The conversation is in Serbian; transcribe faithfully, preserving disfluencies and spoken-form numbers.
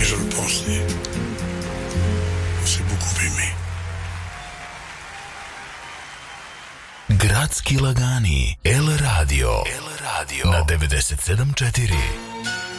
mais je le pensais. C'est beaucoup aimé. Gradski lagani El Radio, El Radio na devedeset sedam četiri.